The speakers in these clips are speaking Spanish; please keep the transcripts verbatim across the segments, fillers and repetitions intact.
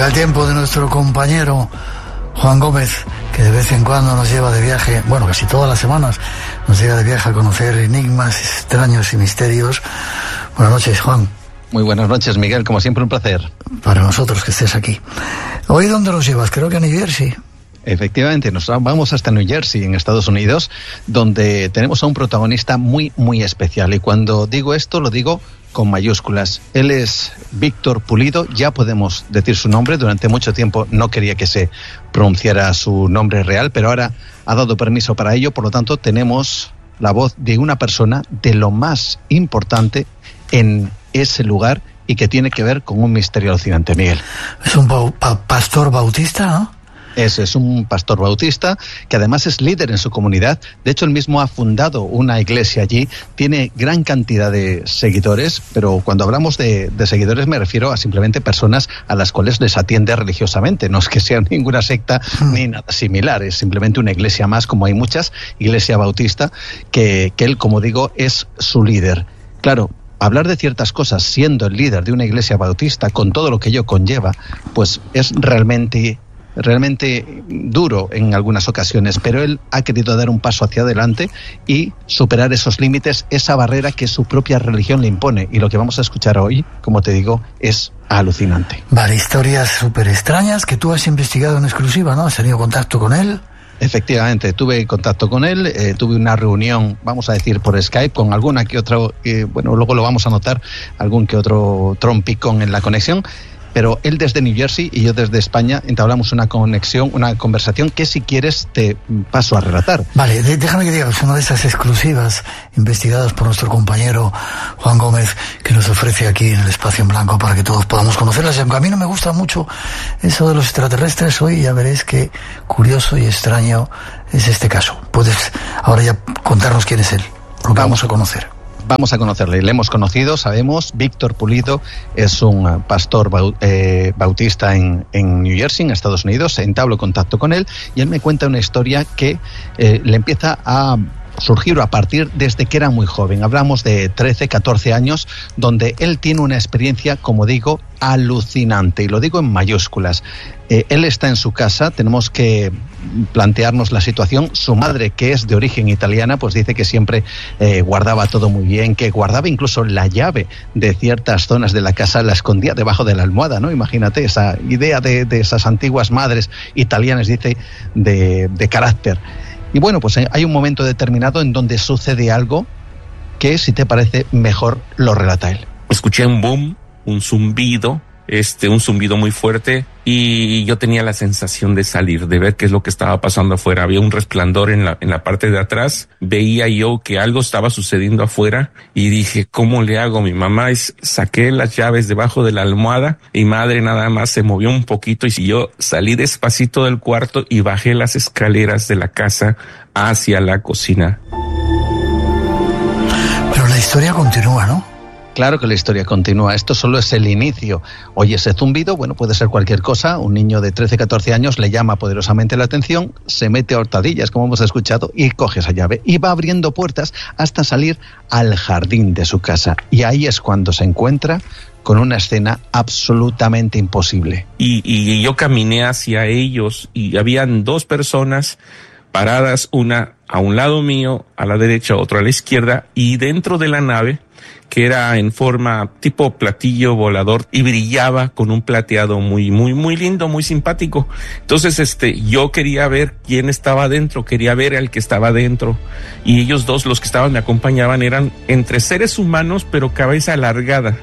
Llega el tiempo de nuestro compañero Juan Gómez, que de vez en cuando nos lleva de viaje, bueno, casi todas las semanas, nos lleva de viaje a conocer enigmas extraños y misterios. Buenas noches, Juan. Muy buenas noches, Miguel, como siempre un placer. Para nosotros que estés aquí. ¿Hoy dónde nos llevas? Creo que a New Jersey. Efectivamente, nos vamos hasta New Jersey, en Estados Unidos, donde tenemos a un protagonista muy, muy especial. Y cuando digo esto, lo digo con mayúsculas. Él es Víctor Pulido, ya podemos decir su nombre. Durante mucho tiempo no quería que se pronunciara su nombre real, pero ahora ha dado permiso para ello. Por lo tanto, tenemos la voz de una persona de lo más importante en ese lugar y que tiene que ver con un misterio alucinante, Miguel. Es un pa- pa- pastor bautista, ¿no? Ese es un pastor bautista que además es líder en su comunidad. De hecho, él mismo ha fundado una iglesia allí. Tiene gran cantidad de seguidores, pero cuando hablamos de, de seguidores me refiero a simplemente personas a las cuales les atiende religiosamente. No es que sea ninguna secta mm. ni nada similar. Es simplemente una iglesia más, como hay muchas, iglesia bautista, que, que él, como digo, es su líder. Claro, hablar de ciertas cosas siendo el líder de una iglesia bautista, con todo lo que ello conlleva, pues es realmente... realmente duro en algunas ocasiones, pero él ha querido dar un paso hacia adelante y superar esos límites, esa barrera que su propia religión le impone. Y lo que vamos a escuchar hoy, como te digo, es alucinante. Vale, historias súper extrañas que tú has investigado en exclusiva, ¿no? ¿Has tenido contacto con él? Efectivamente, tuve contacto con él, eh, tuve una reunión, vamos a decir, por Skype, con alguna que otra, eh, bueno, luego lo vamos a notar, algún que otro trompicón en la conexión. Pero él desde New Jersey y yo desde España entablamos una conexión, una conversación que si quieres te paso a relatar. Vale, de, déjame que digas una de esas exclusivas investigadas por nuestro compañero Juan Gómez, que nos ofrece aquí en el Espacio en Blanco para que todos podamos conocerlas. Y aunque a mí no me gusta mucho eso de los extraterrestres, hoy ya veréis qué curioso y extraño es este caso. Puedes ahora ya contarnos quién es él, lo que vamos, vamos a conocer. Vamos a conocerle, le hemos conocido, sabemos, Víctor Pulido es un pastor eh, bautista en, en New Jersey, en Estados Unidos. Entablo contacto con él y él me cuenta una historia que eh, le empieza a surgir a partir desde que era muy joven. Hablamos de trece, catorce años, donde él tiene una experiencia, como digo, alucinante, y lo digo en mayúsculas. Eh, él está en su casa, tenemos que plantearnos la situación. Su madre, que es de origen italiana, pues dice que siempre eh, guardaba todo muy bien, que guardaba incluso la llave de ciertas zonas de la casa, la escondía debajo de la almohada, ¿no? Imagínate esa idea de, de esas antiguas madres italianas, dice, de, de carácter. Y bueno, pues hay un momento determinado en donde sucede algo que, si te parece, mejor lo relata él. Escuché un boom, un zumbido, este, un zumbido muy fuerte, y yo tenía la sensación de salir, de ver qué es lo que estaba pasando afuera. Había un resplandor en la, en la parte de atrás. Veía yo que algo estaba sucediendo afuera y dije, ¿cómo le hago? Mi mamá es, saqué las llaves debajo de la almohada y madre nada más se movió un poquito y yo salí despacito del cuarto y bajé las escaleras de la casa hacia la cocina. Pero la historia continúa, ¿no? Claro que la historia continúa, esto solo es el inicio. Oye, ese zumbido, bueno, puede ser cualquier cosa. Un niño de trece, catorce años le llama poderosamente la atención, se mete a hurtadillas, como hemos escuchado, y coge esa llave y va abriendo puertas hasta salir al jardín de su casa. Y ahí es cuando se encuentra con una escena absolutamente imposible. Y, y yo caminé hacia ellos y habían dos personas paradas, una a un lado mío, a la derecha, otra a la izquierda, y dentro de la nave, que era en forma tipo platillo volador y brillaba con un plateado muy, muy, muy lindo, muy simpático. Entonces, este, yo quería ver quién estaba adentro, quería ver al que estaba adentro. Y ellos dos, los que estaban, me acompañaban, eran entre seres humanos, pero cabeza alargada.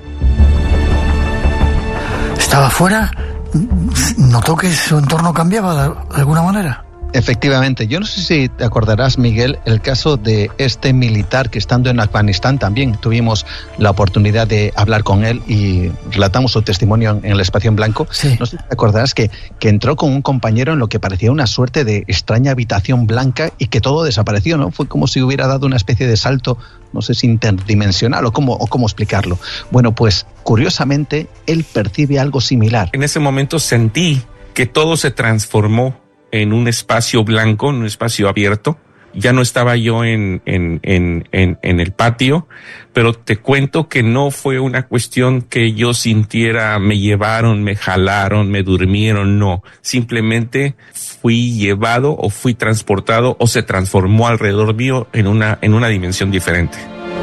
¿Estaba afuera? ¿Notó que su entorno cambiaba de alguna manera? Efectivamente, yo no sé si te acordarás, Miguel, el caso de este militar que, estando en Afganistán, también tuvimos la oportunidad de hablar con él y relatamos su testimonio en el Espacio en Blanco. Sí. No sé si te acordarás que, que entró con un compañero en lo que parecía una suerte de extraña habitación blanca y que todo desapareció, ¿no? Fue como si hubiera dado una especie de salto, no sé si interdimensional o cómo, o cómo explicarlo. Bueno, pues curiosamente él percibe algo similar. En ese momento sentí que todo se transformó en un espacio blanco, en un espacio abierto, Ya no estaba yo en, en, en, en, en el patio, pero te cuento que no fue una cuestión que yo sintiera, me llevaron, me jalaron, me durmieron, no. Simplemente fui llevado o fui transportado o se transformó alrededor mío en una, en una dimensión diferente.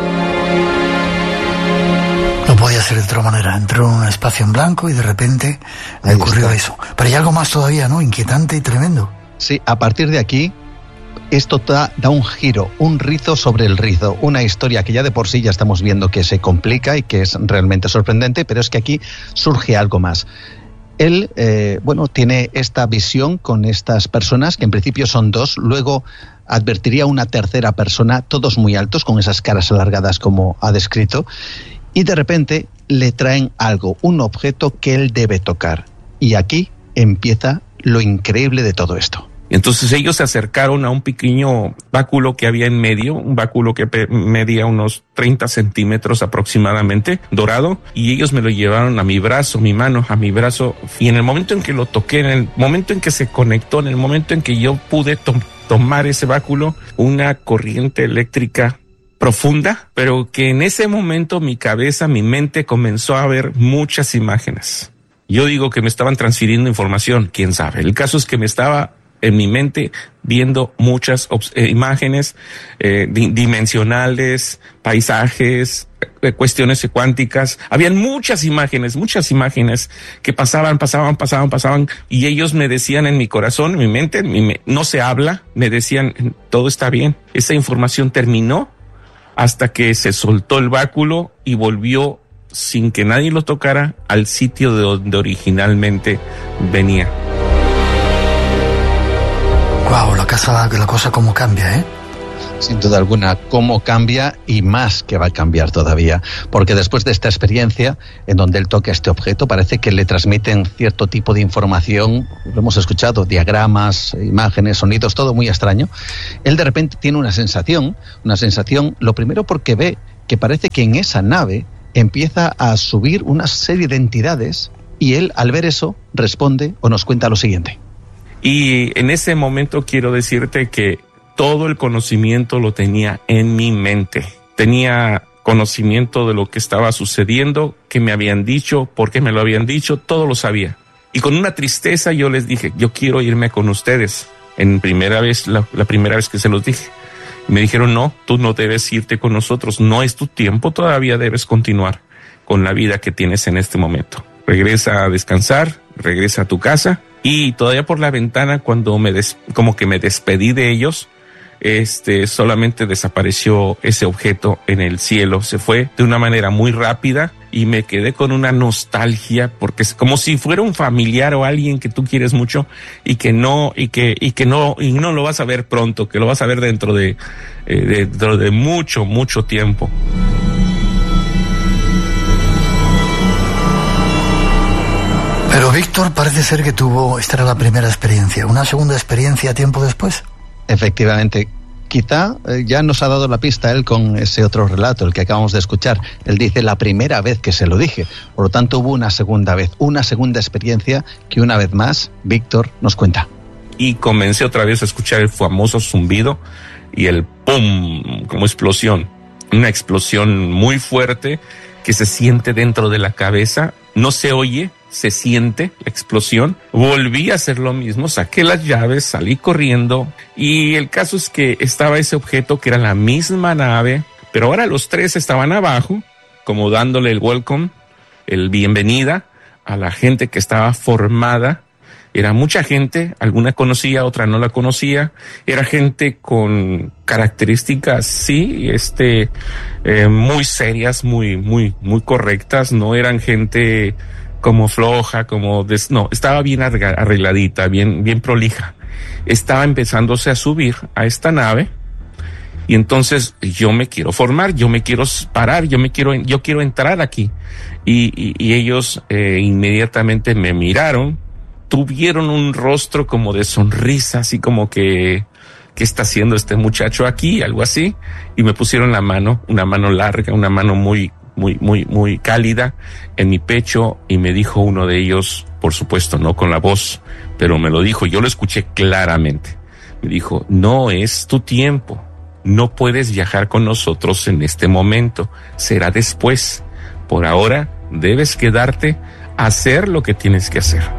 No podía ser de otra manera. Entró en un espacio en blanco y de repente le ocurrió eso. Pero hay algo más todavía, ¿no? Inquietante y tremendo. Sí, a partir de aquí, esto da, da un giro, un rizo sobre el rizo, una historia que ya de por sí ya estamos viendo que se complica y que es realmente sorprendente, pero es que aquí surge algo más. Él, eh, bueno, tiene esta visión con estas personas, que en principio son dos, luego advertiría una tercera persona, todos muy altos, con esas caras alargadas como ha descrito, y de repente le traen algo, un objeto que él debe tocar. Y aquí empieza lo increíble de todo esto. Entonces ellos se acercaron a un pequeño báculo que había en medio, un báculo que medía unos treinta centímetros aproximadamente, dorado, y ellos me lo llevaron a mi brazo, mi mano, a mi brazo, y en el momento en que lo toqué, en el momento en que se conectó, en el momento en que yo pude to- tomar ese báculo, una corriente eléctrica profunda, pero que en ese momento mi cabeza, mi mente comenzó a ver muchas imágenes. Yo digo que me estaban transfiriendo información, quién sabe. El caso es que me estaba en mi mente viendo muchas eh, imágenes eh, di- dimensionales, paisajes, eh, cuestiones cuánticas. Habían muchas imágenes, muchas imágenes que pasaban, pasaban, pasaban, pasaban, y ellos me decían en mi corazón, en mi mente, en mi me- no se habla, me decían, todo está bien. Esa información terminó hasta que se soltó el báculo y volvió sin que nadie lo tocara al sitio de donde originalmente venía. Guau, la casa, la cosa cómo cambia, ¿eh? Sin duda alguna, cómo cambia y más que va a cambiar todavía, porque después de esta experiencia en donde él toca este objeto, parece que le transmiten cierto tipo de información, lo hemos escuchado, diagramas, imágenes, sonidos, todo muy extraño. Él de repente tiene una sensación, una sensación, lo primero porque ve que parece que en esa nave empieza a subir una serie de entidades y él al ver eso responde o nos cuenta lo siguiente. Y en ese momento quiero decirte que todo el conocimiento lo tenía en mi mente. Tenía conocimiento de lo que estaba sucediendo, que me habían dicho, por qué me lo habían dicho, todo lo sabía. Y con una tristeza yo les dije, yo quiero irme con ustedes. En primera vez, la, la primera vez que se los dije. Y me dijeron, no, tú no debes irte con nosotros, no es tu tiempo, todavía debes continuar con la vida que tienes en este momento. Regresa a descansar, regresa a tu casa. Y todavía por la ventana, cuando me des, como que me despedí de ellos, este, solamente desapareció ese objeto en el cielo. Se fue de una manera muy rápida y me quedé con una nostalgia, porque es como si fuera un familiar o alguien que tú quieres mucho y que no, y que, y que no, y no lo vas a ver pronto, que lo vas a ver dentro de, eh, dentro de mucho, mucho tiempo. Pero Víctor parece ser que tuvo, esta era la primera experiencia, una segunda experiencia tiempo después. Efectivamente, quizá eh, ya nos ha dado la pista él con ese otro relato, el que acabamos de escuchar. Él dice la primera vez que se lo dije, por lo tanto hubo una segunda vez, una segunda experiencia que una vez más Víctor nos cuenta. Y comencé otra vez a escuchar el famoso zumbido y el pum, como explosión, una explosión muy fuerte que se siente dentro de la cabeza, no se oye, se siente la explosión. Volví a hacer lo mismo, saqué las llaves, salí corriendo y el caso es que estaba ese objeto que era la misma nave, pero ahora los tres estaban abajo, como dándole el welcome, el bienvenida a la gente que estaba formada. Era mucha gente, alguna conocía, otra no la conocía. Era gente con características, sí, este, eh, muy serias, muy, muy, muy correctas. No eran gente como floja, como des... no, estaba bien arregladita, bien, bien prolija. Estaba empezándose a subir a esta nave y entonces yo me quiero formar, yo me quiero parar, yo me quiero, yo quiero entrar aquí. Y, y, y ellos eh, inmediatamente me miraron, tuvieron un rostro como de sonrisa, así como que, ¿qué está haciendo este muchacho aquí? Algo así. Y me pusieron la mano, una mano larga, una mano muy, muy, muy, muy cálida en mi pecho y me dijo uno de ellos, por supuesto, no con la voz, pero me lo dijo, yo lo escuché claramente. Me dijo, no es tu tiempo. No puedes viajar con nosotros en este momento. Será después. Por ahora, debes quedarte a hacer lo que tienes que hacer.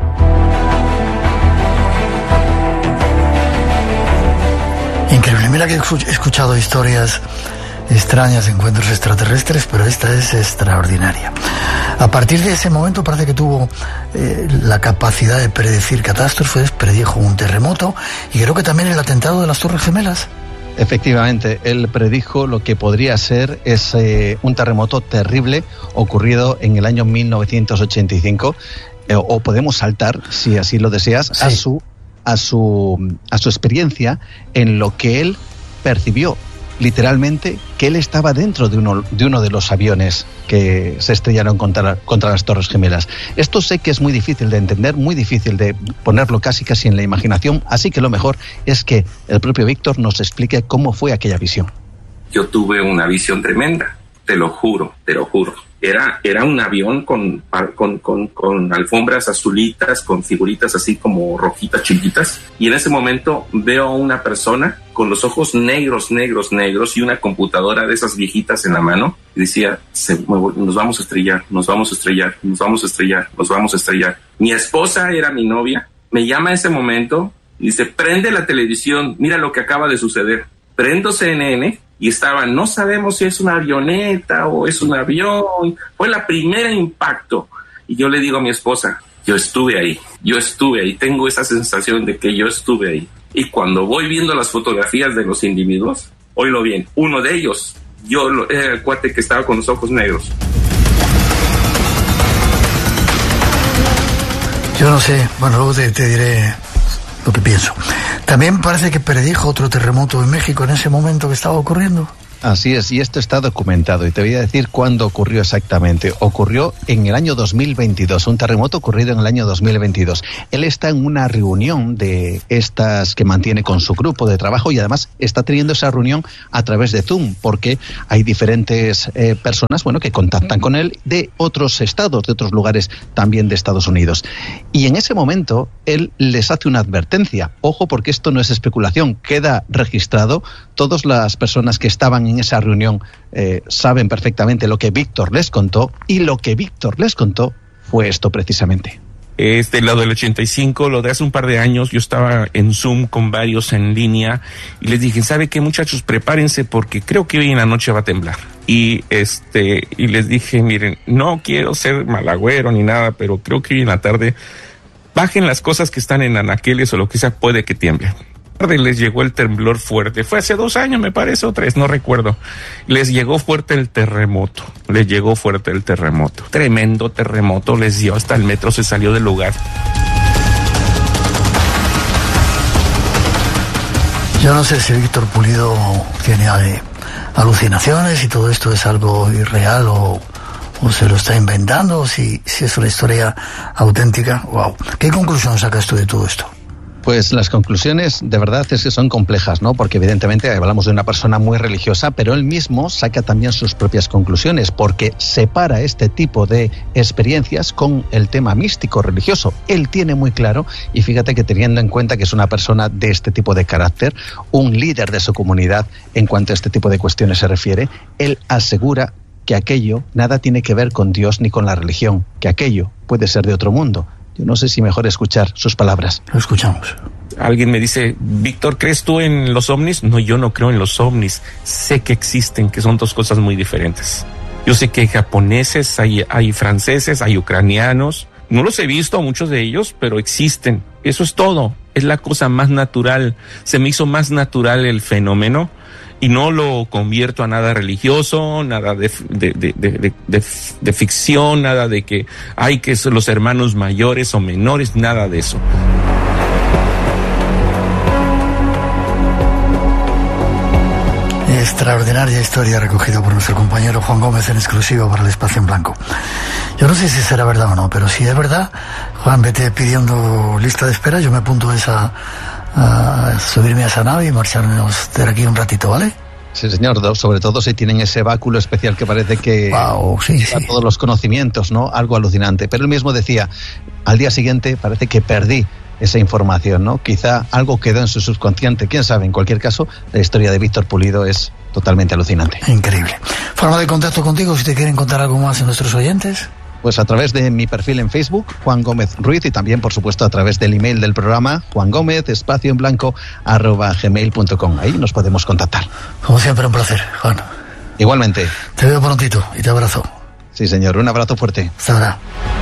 Increíble. Mira que he escuchado historias extrañas, encuentros extraterrestres, pero esta es extraordinaria. A partir de ese momento parece que tuvo eh, la capacidad de predecir catástrofes, predijo un terremoto y creo que también el atentado de las Torres Gemelas. Efectivamente, él predijo lo que podría ser ese, un terremoto terrible ocurrido en el año mil novecientos ochenta y cinco, eh, o podemos saltar, si así lo deseas, sí. a su a su a su experiencia en lo que él percibió. Literalmente, que él estaba dentro de uno, de uno de los aviones que se estrellaron contra, contra las Torres Gemelas. Esto sé que es muy difícil de entender, muy difícil de ponerlo casi casi en la imaginación, así que lo mejor es que el propio Víctor nos explique cómo fue aquella visión. Yo tuve una visión tremenda, te lo juro, te lo juro. Era, era un avión con, con, con, con alfombras azulitas, con figuritas así como rojitas, chiquitas. Y en ese momento veo a una persona con los ojos negros, negros, negros y una computadora de esas viejitas en la mano. Y decía, Se, nos vamos a estrellar, nos vamos a estrellar, nos vamos a estrellar, nos vamos a estrellar. Mi esposa era mi novia, me llama en ese momento y dice, prende la televisión, mira lo que acaba de suceder. Prendo C N N. Y estaba, no sabemos si es una avioneta o es un avión. Fue la primera impacto. Y yo le digo a mi esposa, yo estuve ahí, yo estuve ahí, tengo esa sensación de que yo estuve ahí. Y cuando voy viendo las fotografías de los individuos, oílo bien, uno de ellos, yo lo, era el cuate que estaba con los ojos negros. Yo no sé, bueno, luego te, te diré lo que pienso. También parece que predijo otro terremoto en México en ese momento que estaba ocurriendo. Así es, y esto está documentado, y te voy a decir cuándo ocurrió exactamente. Ocurrió en el año dos mil veintidós, un terremoto ocurrido en el año dos mil veintidós. Él está en una reunión de estas que mantiene con su grupo de trabajo y además está teniendo esa reunión a través de Zoom, porque hay diferentes eh, personas, bueno, que contactan con él de otros estados, de otros lugares también de Estados Unidos. Y en ese momento él les hace una advertencia. Ojo, porque esto no es especulación, queda registrado. Todas las personas que estaban en esa reunión eh, saben perfectamente lo que Víctor les contó, y lo que Víctor les contó fue esto precisamente. Este, lo del ochenta y cinco, lo de hace un par de años, yo estaba en Zoom con varios en línea y les dije, ¿sabe qué, muchachos? Prepárense porque creo que hoy en la noche va a temblar. Y este, y les dije, miren, no quiero ser malagüero ni nada, pero creo que hoy en la tarde bajen las cosas que están en anaqueles o lo que sea, puede que tiemble. Les llegó el temblor fuerte, fue hace dos años me parece, o tres, no recuerdo. Les llegó fuerte el terremoto, les llegó fuerte el terremoto, tremendo terremoto, les dio hasta el metro, se salió del lugar. Yo no sé si Víctor Pulido tiene eh, alucinaciones y todo esto es algo irreal o, o se lo está inventando, o si, si es una historia auténtica. Wow. ¿Qué conclusión sacas tú de todo esto? Pues las conclusiones de verdad es que son complejas, ¿no? Porque evidentemente hablamos de una persona muy religiosa, pero él mismo saca también sus propias conclusiones, porque separa este tipo de experiencias con el tema místico religioso. Él tiene muy claro, y fíjate que teniendo en cuenta que es una persona de este tipo de carácter, un líder de su comunidad en cuanto a este tipo de cuestiones se refiere, él asegura que aquello nada tiene que ver con Dios ni con la religión, que aquello puede ser de otro mundo. Yo no sé si mejor escuchar sus palabras. Lo escuchamos. Alguien me dice, Víctor, ¿crees tú en los ovnis? No, yo no creo en los ovnis. Sé que existen, que son dos cosas muy diferentes. Yo sé que hay japoneses, hay, hay franceses, hay ucranianos. No los he visto, muchos de ellos, pero existen. Eso es todo. Es la cosa más natural. Se me hizo más natural el fenómeno. Y no lo convierto a nada religioso, nada de, de, de, de, de, de ficción, nada de que hay que ser los hermanos mayores o menores, nada de eso. Extraordinaria historia recogida por nuestro compañero Juan Gómez en exclusiva para el Espacio en Blanco. Yo no sé si será verdad o no, pero si es verdad, Juan, vete pidiendo lista de espera, yo me apunto a esa... a subirme a esa nave y marcharnos de aquí un ratito, ¿vale? Sí, señor, sobre todo si tienen ese báculo especial que parece que wow, sí, da sí. todos los conocimientos, ¿no? Algo alucinante. Pero él mismo decía, al día siguiente parece que perdí esa información, ¿no? Quizá algo quedó en su subconsciente, quién sabe. En cualquier caso, la historia de Víctor Pulido es totalmente alucinante. Increíble. Forma de contacto contigo, si te quieren contar algo más en nuestros oyentes. Pues a través de mi perfil en Facebook, Juan Gómez Ruiz, y también, por supuesto, a través del email del programa, juangómez, espacio en blanco, arroba gmail punto com. Ahí nos podemos contactar. Como siempre, un placer, Juan. Igualmente. Te veo prontito y te abrazo. Sí, señor. Un abrazo fuerte. Hasta ahora.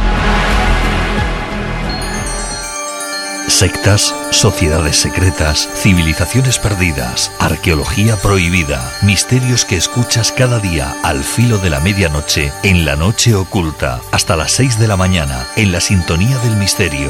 Sectas, sociedades secretas, civilizaciones perdidas, arqueología prohibida, misterios que escuchas cada día al filo de la medianoche, en La Noche Oculta, hasta las seis de la mañana, en la sintonía del misterio.